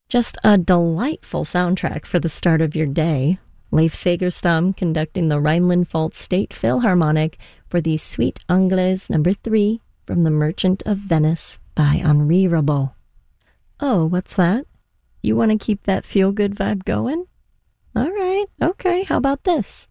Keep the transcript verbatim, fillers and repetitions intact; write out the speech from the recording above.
Just a delightful soundtrack for the start of your day. Leif Segerstam conducting the Rhineland-Pfalz State Philharmonic for the Suite Anglaise number three from The Merchant of Venice by Henri Rabault. Oh, what's that? You want to keep that feel-good vibe going? All right, okay, how about this?